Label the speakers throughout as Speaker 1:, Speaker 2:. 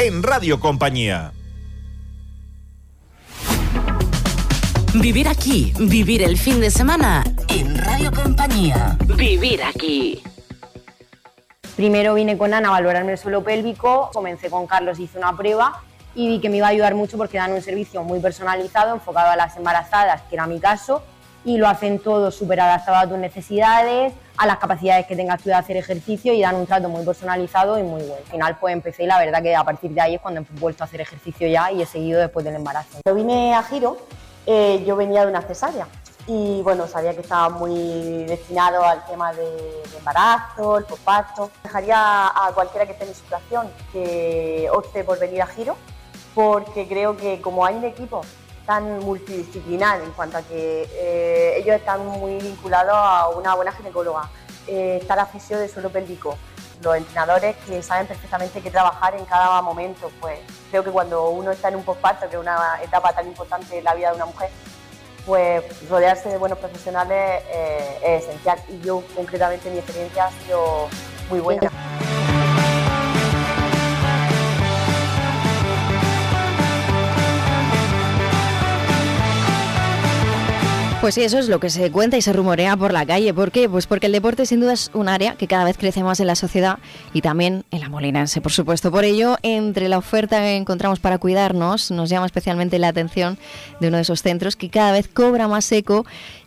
Speaker 1: en Radio Compañía.
Speaker 2: Vivir aquí, vivir el fin de semana en Radio Compañía. Vivir aquí.
Speaker 3: Primero vine con Ana a valorarme el suelo pélvico, comencé con Carlos, hice una prueba y vi que me iba a ayudar mucho porque dan un servicio muy personalizado, enfocado a las embarazadas, que era mi caso, y lo hacen todo súper adaptado a tus necesidades, a las capacidades que tengas tú de hacer ejercicio, y dan un trato muy personalizado y muy bueno. Al final pues empecé, y la verdad que a partir de ahí es cuando he vuelto a hacer ejercicio ya y he seguido después del embarazo.
Speaker 4: Cuando vine a Giro, yo venía de una cesárea y bueno, sabía que estaba muy destinado al tema de embarazo, el posparto. Dejaría a cualquiera que esté en mi situación que opte por venir a Giro, porque creo que como hay un equipo tan multidisciplinar en cuanto a que ellos están muy vinculados a una buena ginecóloga, está la fisio de suelo pélvico, los entrenadores que saben perfectamente qué trabajar en cada momento. Pues creo que cuando uno está en un posparto, que es una etapa tan importante en la vida de una mujer, pues rodearse de buenos profesionales es esencial, y yo concretamente mi experiencia ha sido muy buena.
Speaker 5: Pues sí, eso es lo que se cuenta y se rumorea por la calle. ¿Por qué? Pues porque el deporte sin duda es un área que cada vez crece más en la sociedad y también en la molinense, por supuesto. Por ello, entre la oferta que encontramos para cuidarnos, nos llama especialmente la atención de uno de esos centros que cada vez cobra más eco.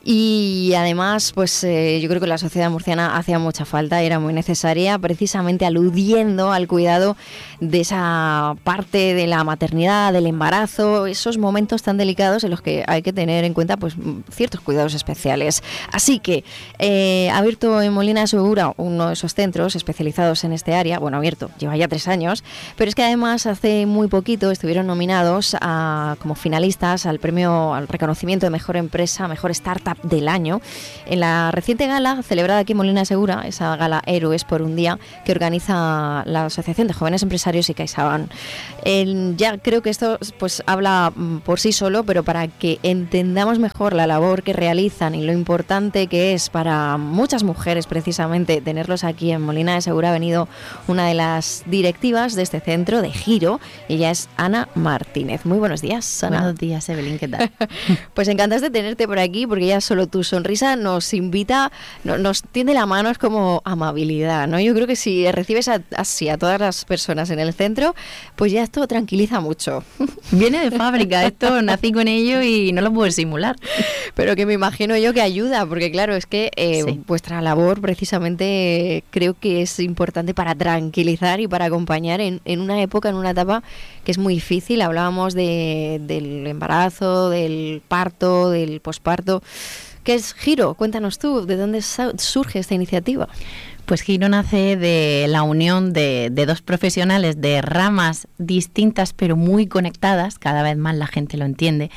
Speaker 5: Y además, pues yo creo que la sociedad murciana hacía mucha falta, era muy necesaria, precisamente aludiendo al cuidado de esa parte de la maternidad, del embarazo, esos momentos tan delicados en los que hay que tener en cuenta pues ciertos cuidados especiales. Así que ha abierto en Molina de Segura uno de esos centros especializados en este área. Bueno, abierto, lleva ya 3 años, pero es que además hace muy poquito estuvieron nominados como finalistas al premio, al reconocimiento de mejor empresa, mejor startup del año, en la reciente gala celebrada aquí en Molina de Segura, esa gala Héroes por un Día que organiza la Asociación de Jóvenes Empresarios y CaixaBank. Ya creo que esto pues habla por sí solo, pero para que entendamos mejor la labor que realizan y lo importante que es para muchas mujeres precisamente tenerlos aquí en Molina de Segura, ha venido una de las directivas de este centro de Giro. Ella es Ana Martínez. Muy buenos días, Ana.
Speaker 6: Buenos días, Evelyn, ¿qué tal?
Speaker 5: Pues encantadas de tenerte por aquí, porque ya solo tu sonrisa nos invita, nos tiende la mano, es como amabilidad, ¿no? Yo creo que si recibes así a todas las personas en el centro, pues ya esto tranquiliza mucho.
Speaker 6: Viene de fábrica, esto nací con ello y no lo puedo simular.
Speaker 5: Pero que me imagino yo que ayuda, porque claro, es que sí, vuestra labor precisamente creo que es importante para tranquilizar y para acompañar en una época, en una etapa que es muy difícil. Hablábamos del embarazo, del parto, del posparto. ¿Qué es Giro? Cuéntanos tú, ¿de dónde surge esta iniciativa?
Speaker 6: Pues Giro nace de la unión de dos profesionales de ramas distintas pero muy conectadas, cada vez más la gente lo entiende,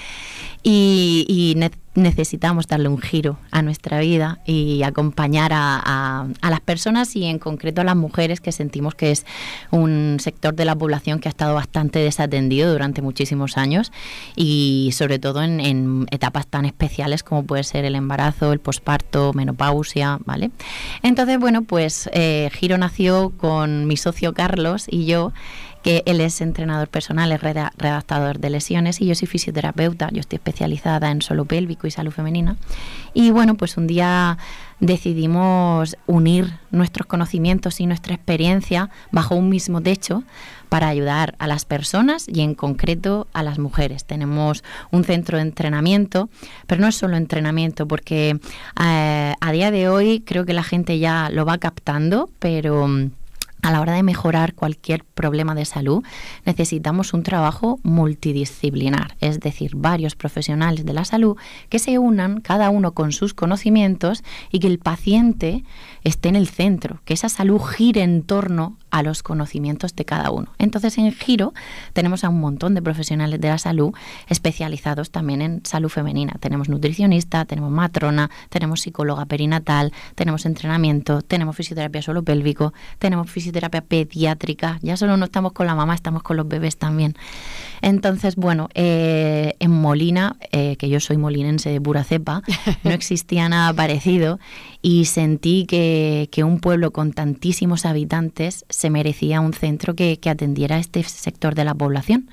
Speaker 6: y necesitamos darle un giro a nuestra vida y acompañar a las personas, y en concreto a las mujeres, que sentimos que es un sector de la población que ha estado bastante desatendido durante muchísimos años, y sobre todo en etapas tan especiales como puede ser el embarazo, el posparto, menopausia, ¿vale? Entonces, bueno, pues Giro nació con mi socio Carlos y yo, que él es entrenador personal, es redactador de lesiones, y yo soy fisioterapeuta. Yo estoy especializada en suelo pélvico y salud femenina. Y bueno, pues un día decidimos unir nuestros conocimientos y nuestra experiencia bajo un mismo techo para ayudar a las personas y en concreto a las mujeres. Tenemos un centro de entrenamiento, pero no es solo entrenamiento, porque a día de hoy creo que la gente ya lo va captando, pero a la hora de mejorar cualquier problema de salud necesitamos un trabajo multidisciplinar, es decir, varios profesionales de la salud que se unan, cada uno con sus conocimientos, y que el paciente esté en el centro, que esa salud gire en torno a los conocimientos de cada uno. Entonces, en Giro tenemos a un montón de profesionales de la salud especializados también en salud femenina. Tenemos nutricionista, tenemos matrona, tenemos psicóloga perinatal, tenemos entrenamiento, tenemos fisioterapia suelo pélvico, tenemos fisioterapia pediátrica. Ya solo no estamos con la mamá, estamos con los bebés también. Entonces, bueno, en Molina, que yo soy molinense de pura cepa, no existía nada parecido y sentí que un pueblo con tantísimos habitantes se merecía un centro que atendiera a este sector de la población.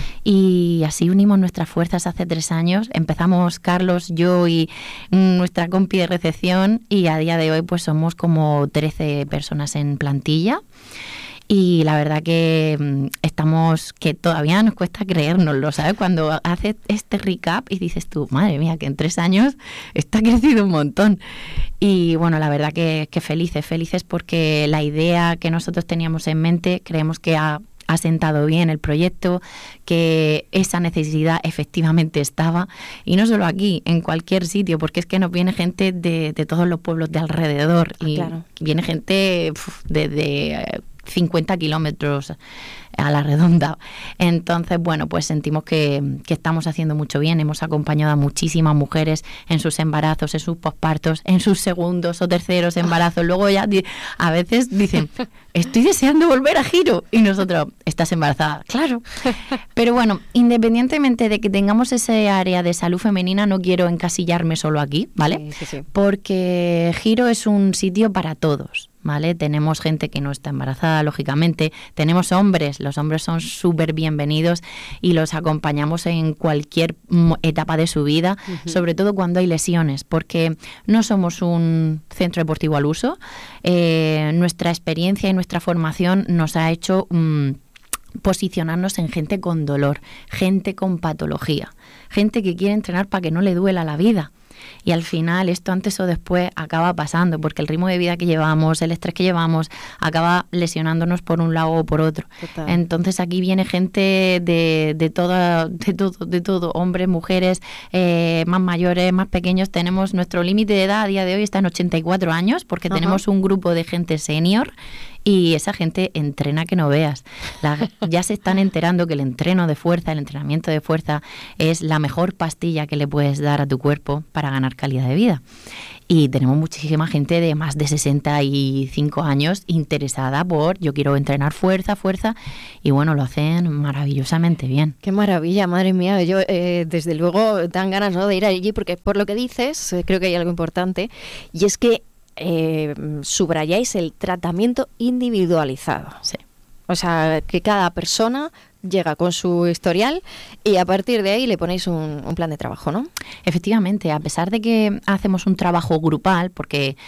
Speaker 6: Y así unimos nuestras fuerzas hace 3 años. Empezamos Carlos, yo y nuestra compi de recepción, y a día de hoy pues somos como 13 personas en plantilla. Y la verdad que estamos, que todavía nos cuesta creérnoslo, ¿sabes? Cuando haces este recap y dices tú, madre mía, que en 3 años esto ha crecido un montón. Y bueno, la verdad que felices porque la idea que nosotros teníamos en mente, creemos que ha sentado bien el proyecto, que esa necesidad efectivamente estaba, y no solo aquí, en cualquier sitio, porque es que nos viene gente de todos los pueblos de alrededor, y claro, viene gente desde 50 kilómetros a la redonda. Entonces, bueno, pues sentimos que estamos haciendo mucho bien. Hemos acompañado a muchísimas mujeres en sus embarazos, en sus pospartos, en sus segundos o terceros embarazos. Luego ya a veces dicen, estoy deseando volver a Giro. Y nosotros, ¿estás embarazada? Claro. Pero bueno, independientemente de que tengamos ese área de salud femenina, no quiero encasillarme solo aquí, ¿vale? Sí. Porque Giro es un sitio para todos, ¿vale? Tenemos gente que no está embarazada, lógicamente. Tenemos hombres, los hombres son súper bienvenidos y los acompañamos en cualquier etapa de su vida, sobre todo cuando hay lesiones, porque no somos un centro deportivo al uso. Nuestra experiencia y nuestra formación nos ha hecho posicionarnos en gente con dolor, gente con patología, gente que quiere entrenar para que no le duela la vida. Y al final esto antes o después acaba pasando, porque el ritmo de vida que llevamos, el estrés que llevamos, acaba lesionándonos por un lado o por otro. Total. Entonces aquí viene gente de todo, hombres, mujeres, más mayores, más pequeños. Tenemos nuestro límite de edad a día de hoy está en 84 años, porque tenemos un grupo de gente senior. Y esa gente entrena que no veas. Ya se están enterando que el entrenamiento de fuerza es la mejor pastilla que le puedes dar a tu cuerpo para ganar calidad de vida. Y tenemos muchísima gente de más de 65 años interesada yo quiero entrenar fuerza, y bueno, lo hacen maravillosamente bien.
Speaker 5: Qué maravilla, madre mía. Yo desde luego dan ganas, ¿no?, de ir allí, porque por lo que dices, creo que hay algo importante, y es que subrayáis el tratamiento individualizado.
Speaker 6: Sí.
Speaker 5: O sea, que cada persona llega con su historial y a partir de ahí le ponéis un plan de trabajo, ¿no?
Speaker 6: Efectivamente, a pesar de que hacemos un trabajo grupal, porque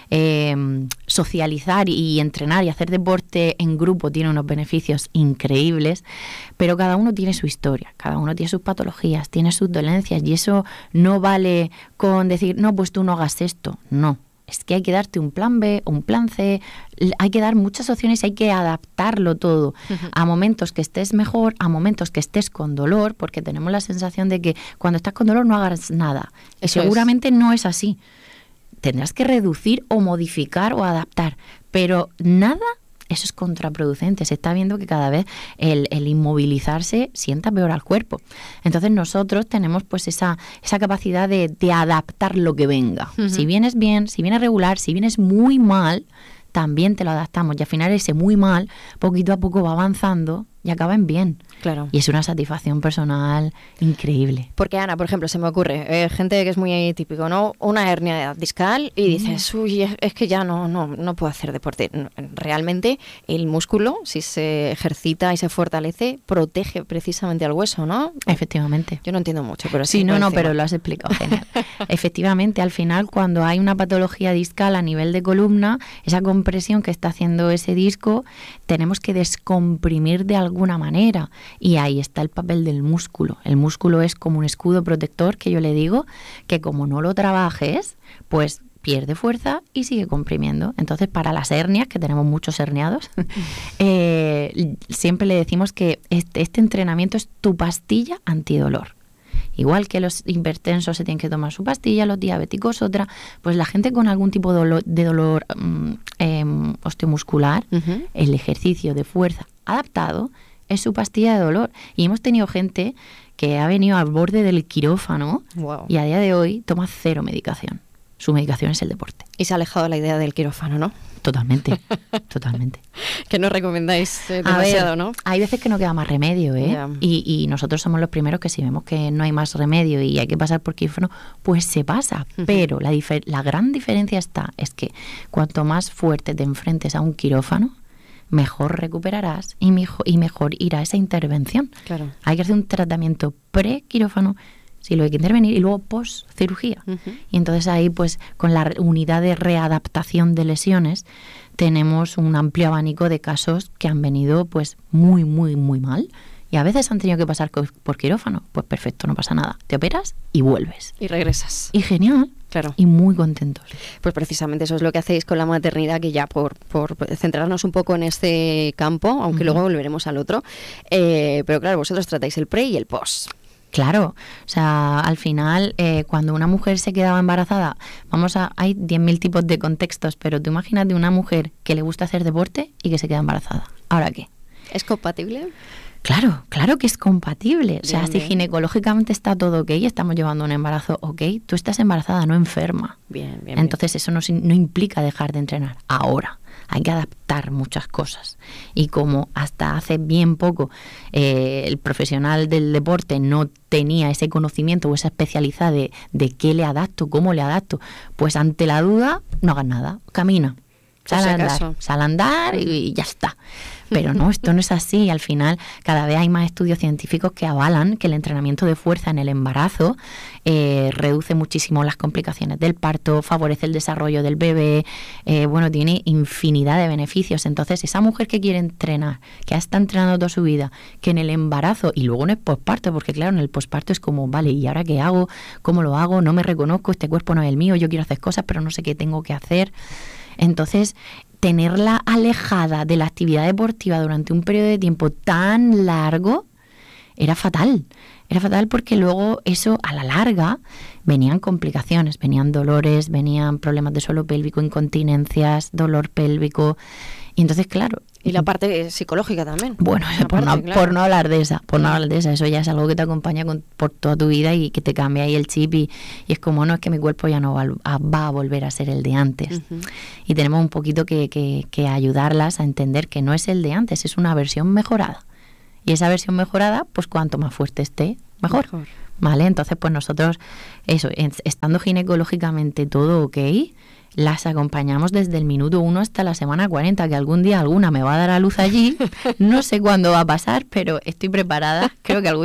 Speaker 6: socializar y entrenar y hacer deporte en grupo tiene unos beneficios increíbles, pero cada uno tiene su historia, cada uno tiene sus patologías, tiene sus dolencias, y eso no vale con decir, no, pues tú no hagas esto, no. Es que hay que darte un plan B, un plan C, hay que dar muchas opciones, hay que adaptarlo todo a momentos que estés mejor, a momentos que estés con dolor, porque tenemos la sensación de que cuando estás con dolor no hagas nada. Y seguramente no es así. Tendrás que reducir o modificar o adaptar, pero nada. Eso es contraproducente. Se está viendo que cada vez el inmovilizarse sienta peor al cuerpo. Entonces nosotros tenemos pues esa capacidad de adaptar lo que venga. Si vienes bien, si vienes regular, si vienes muy mal, también te lo adaptamos. Y al final ese muy mal, poquito a poco va avanzando y acaba en bien.
Speaker 5: Claro.
Speaker 6: Y es una satisfacción personal increíble.
Speaker 5: Porque, Ana, por ejemplo, se me ocurre, gente que es muy típico, ¿no? Una hernia discal y dices, uy, es que ya no puedo hacer deporte. Realmente el músculo, si se ejercita y se fortalece, protege precisamente al hueso, ¿no?
Speaker 6: Efectivamente.
Speaker 5: Yo no entiendo mucho, pero
Speaker 6: sí. No, pero lo has explicado genial. Efectivamente, al final, cuando hay una patología discal a nivel de columna, esa compresión que está haciendo ese disco, tenemos que descomprimir de alguna manera. Y ahí está el papel del músculo. El músculo es como un escudo protector, que yo le digo, que como no lo trabajes, pues pierde fuerza y sigue comprimiendo. Entonces, para las hernias, que tenemos muchos herniados, siempre le decimos que este entrenamiento es tu pastilla antidolor. Igual que los hipertensos se tienen que tomar su pastilla, los diabéticos otra, pues la gente con algún tipo de dolor osteomuscular, el ejercicio de fuerza adaptado es su pastilla de dolor. Y hemos tenido gente que ha venido al borde del quirófano y a día de hoy toma 0 medicación. su medicación es el deporte.
Speaker 5: Y se ha alejado la idea del quirófano, ¿no?
Speaker 6: Totalmente, totalmente.
Speaker 5: Que no recomendáis demasiado, ¿no?
Speaker 6: Hay veces que no queda más remedio, ¿eh?
Speaker 5: Yeah.
Speaker 6: Y nosotros somos los primeros que si vemos que no hay más remedio y hay que pasar por quirófano, pues se pasa. Pero la gran diferencia es que cuanto más fuerte te enfrentes a un quirófano, mejor recuperarás y mejor irá esa intervención.
Speaker 5: Claro.
Speaker 6: Hay que hacer un tratamiento pre-quirófano, si lo hay que intervenir, y luego post-cirugía. Y entonces ahí, pues, con la unidad de readaptación de lesiones, tenemos un amplio abanico de casos que han venido, pues, muy, muy, muy mal. Y a veces han tenido que pasar por quirófano. Pues perfecto, no pasa nada. Te operas y vuelves.
Speaker 5: Y regresas.
Speaker 6: Y genial.
Speaker 5: Claro.
Speaker 6: Y muy contentos.
Speaker 5: Pues precisamente eso es lo que hacéis con la maternidad, que ya por centrarnos un poco en este campo, aunque luego volveremos al otro. Pero claro, vosotros tratáis el pre y el post.
Speaker 6: Claro, o sea, al final, cuando una mujer se quedaba embarazada, hay 10.000 tipos de contextos, pero tú imagínate una mujer que le gusta hacer deporte y que se queda embarazada. ¿Ahora qué?
Speaker 5: ¿Es compatible?
Speaker 6: Claro que es compatible. O sea,
Speaker 5: Bien,
Speaker 6: si
Speaker 5: bien.
Speaker 6: ginecológicamente está todo ok, estamos llevando un embarazo ok, tú estás embarazada, no enferma.
Speaker 5: Bien.
Speaker 6: Entonces eso no implica dejar de entrenar. Ahora, hay que adaptar muchas cosas. Y como hasta hace bien poco el profesional del deporte no tenía ese conocimiento o esa especialidad de qué le adapto, cómo le adapto, pues ante la duda, no hagas nada, camina. Sal a andar y ya está. Pero no, esto no es así. Al final, cada vez hay más estudios científicos que avalan que el entrenamiento de fuerza en el embarazo reduce muchísimo las complicaciones del parto, favorece el desarrollo del bebé, tiene infinidad de beneficios. Entonces, esa mujer que quiere entrenar, que ha estado entrenando toda su vida, que en el embarazo, y luego en el posparto, porque claro, en el posparto es como, vale, ¿y ahora qué hago? ¿Cómo lo hago? No me reconozco, este cuerpo no es el mío, yo quiero hacer cosas, pero no sé qué tengo que hacer. Entonces, tenerla alejada de la actividad deportiva durante un periodo de tiempo tan largo era fatal. Era fatal porque luego eso, a la larga, venían complicaciones, venían dolores, venían problemas de suelo pélvico, incontinencias, dolor pélvico. Y entonces, claro...
Speaker 5: Y la parte psicológica también.
Speaker 6: Bueno, por no hablar de esa, eso ya es algo que te acompaña por toda tu vida y que te cambia ahí el chip y es como, no, es que mi cuerpo ya no va a volver a ser el de antes. Y tenemos un poquito que ayudarlas a entender que no es el de antes, es una versión mejorada. Y esa versión mejorada, pues cuanto más fuerte esté, mejor. ¿Vale? Entonces, pues nosotros, eso, estando ginecológicamente todo ok, las acompañamos desde el minuto 1 hasta la semana 40, que algún día alguna me va a dar a luz allí. No sé cuándo va a pasar, pero estoy preparada. Creo que algún